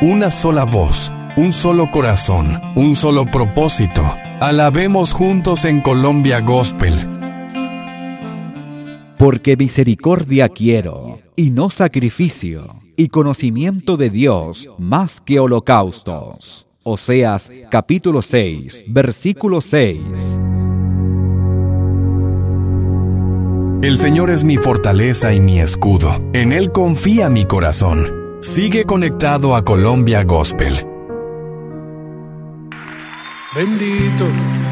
una sola voz, un solo corazón, un solo propósito. Alabemos juntos en Colombia Gospel. Porque misericordia quiero, y no sacrificio, y conocimiento de Dios más que holocaustos. Oseas capítulo 6, versículo 6. El Señor es mi fortaleza y mi escudo. En Él confía mi corazón. Sigue conectado a Colombia Gospel. Bendito